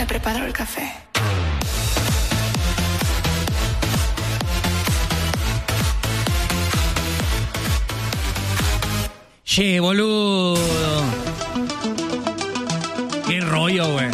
me preparo el café. Che, boludo. Qué rollo, güey.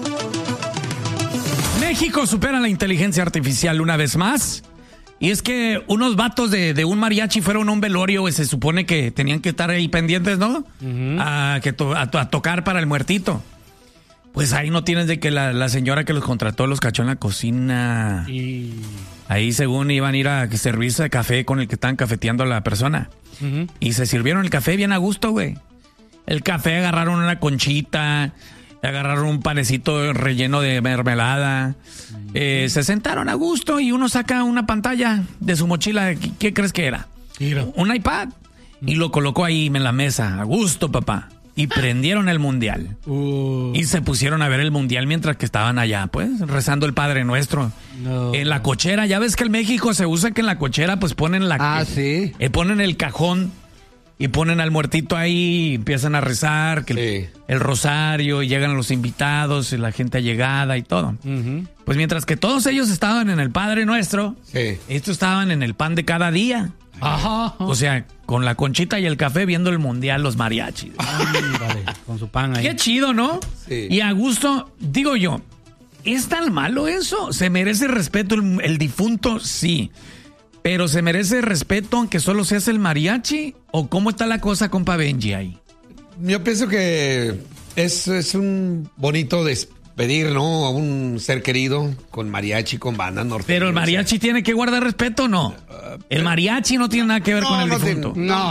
México supera la inteligencia artificial una vez más. Y es que unos vatos de un mariachi fueron a un velorio, güey. Se supone que tenían que estar ahí pendientes, ¿no? Uh-huh. A tocar para el muertito. Pues ahí no tienes de que la señora que los contrató los cachó en la cocina. Y... ahí según iban a ir a servirse de café con el que estaban cafeteando a la persona. Uh-huh. Y se sirvieron el café bien a gusto, güey. El café, agarraron una conchita, agarraron un panecito relleno de mermelada. Se sentaron a gusto y uno saca una pantalla de su mochila. ¿Qué crees que era? Mira. Un iPad. Y lo colocó ahí en la mesa. A gusto, papá. Y prendieron el mundial. Y se pusieron a ver el mundial mientras que estaban allá, pues, rezando el Padre Nuestro. No. En la cochera, ya ves que en México se usa que en la cochera, pues, ponen ¿sí? Ponen el cajón y ponen al muertito ahí y empiezan a rezar, que el rosario, y llegan los invitados, y la gente allegada y todo. Uh-huh. Pues mientras que todos ellos estaban en el Padre Nuestro, estos estaban en el pan de cada día. Ajá. O sea, con la conchita y el café viendo el mundial los mariachis. Vale, con su pan ahí. Qué chido, ¿no? Sí. Y a gusto, digo yo, ¿es tan malo eso? ¿Se merece respeto el difunto? Sí. Pero ¿se merece respeto aunque solo seas el mariachi? ¿O cómo está la cosa, compa Benji, ahí? Yo pienso que es un bonito despedir, ¿no? A un ser querido con mariachi, con banda norteña. Pero el mariachi tiene que guardar respeto, ¿no? El mariachi no tiene nada que ver con el difunto.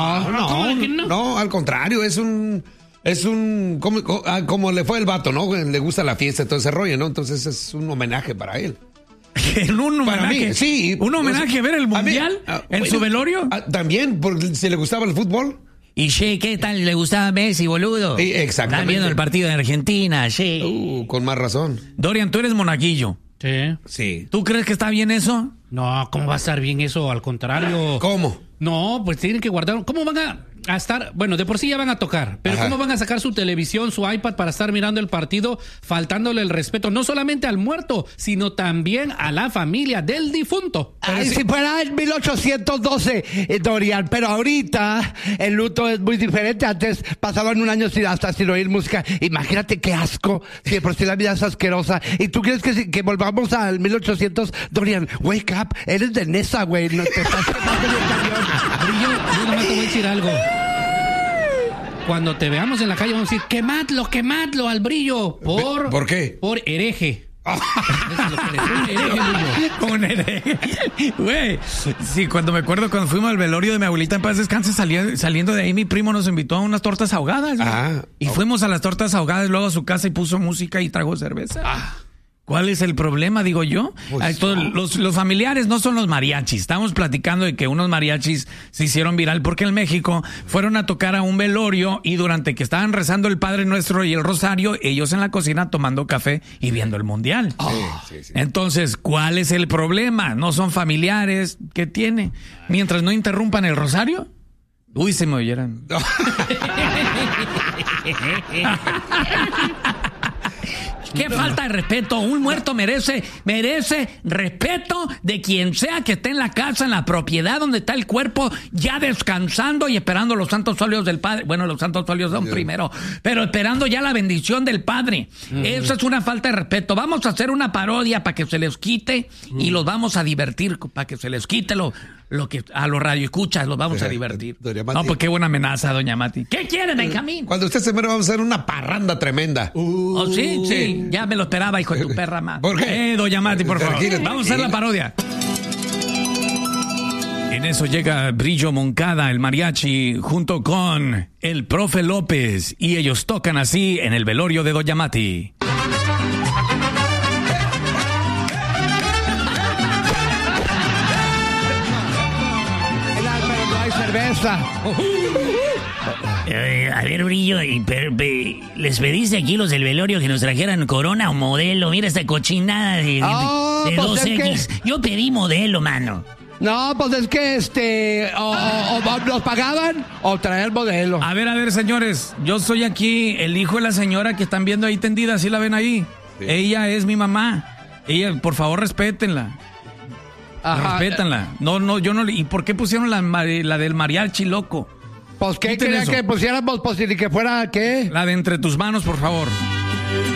No, al contrario, es un como le fue el vato, ¿no? Le gusta la fiesta y todo ese rollo, ¿no? Entonces es un homenaje para él. ¿Un homenaje? Para mí, sí. ¿Un homenaje a ver el mundial en su velorio? También, porque si le gustaba el fútbol. Y che, ¿qué tal le gustaba Messi, boludo? Sí, exactamente. Están viendo el partido de Argentina, che. Con más razón. Dorian, tú eres monaguillo. Sí. ¿Tú crees que está bien eso? No, ¿cómo va a estar bien eso? Al contrario. ¿Cómo? No, pues tienen que guardar. ¿Cómo van a estar? Bueno, de por sí ya van a tocar, pero ¿cómo van a sacar su televisión, su iPad para estar mirando el partido, faltándole el respeto no solamente al muerto, sino también a la familia del difunto? Ay, si fuera en 1812, Dorian, pero ahorita el luto es muy diferente. Antes pasaban un año sin oír música. Imagínate qué asco, si de por sí la vida es asquerosa. ¿Y tú crees que volvamos al 1800? Dorian, wake up, eres de Nesa, güey, no te estás quemando en el camión. Yo nomás te voy a decir algo. Cuando te veamos en la calle vamos a decir, quemadlo al brillo. ¿Por qué? Por hereje. Un hereje. Güey, sí, cuando me acuerdo cuando fuimos al velorio de mi abuelita en paz descanse, saliendo de ahí mi primo nos invitó a unas tortas ahogadas. Y fuimos a las tortas ahogadas, luego a su casa y puso música y trajo cerveza. ¿Cuál es el problema, digo yo? Pues los familiares no son los mariachis. Estamos platicando de que unos mariachis se hicieron viral porque en México fueron a tocar a un velorio y durante que estaban rezando el Padre Nuestro y el Rosario, ellos en la cocina tomando café y viendo el mundial. Sí. Entonces, ¿cuál es el problema? ¿No son familiares? ¿Qué tiene? Mientras no interrumpan el Rosario. Uy, se me oyeran. Qué falta de respeto. Un muerto merece respeto de quien sea que esté en la casa, en la propiedad donde está el cuerpo, ya descansando y esperando los santos óleos del Padre. Bueno, los santos óleos son primero, pero esperando ya la bendición del Padre. Eso es una falta de respeto. Vamos a hacer una parodia para que se les quite y los vamos a divertir, para que se les quite lo que a los radioescuchas los vamos a divertir. No, pues qué buena amenaza, doña Mati. ¿Qué quiere, Benjamín? Cuando usted se muera vamos a hacer una parranda tremenda. Sí. Ya me lo esperaba, hijo de tu perra, ma. ¿Por qué? Doña Mati, por favor. Vamos a hacer la parodia. En eso llega Brillo Moncada, el mariachi, junto con el profe López. Y ellos tocan así en el velorio de doña Mati. No hay cerveza. A ver, Brillo, les pediste aquí los del velorio que nos trajeran Corona o Modelo. Mira esta cochinada de 2X. Yo pedí Modelo, mano. No, pues es que o nos pagaban o traer Modelo. A ver, señores, yo soy aquí el hijo de la señora que están viendo ahí tendida, ¿sí la ven ahí? Sí. Ella es mi mamá. Ella, por favor, respétenla. Ajá. Respétanla. No, yo no. ¿Y por qué pusieron la del mariachi, loco? Pues, ¿qué Quiten quería eso. que pusiéramos? Pues, y que fuera, ¿qué? La de entre tus manos, por favor.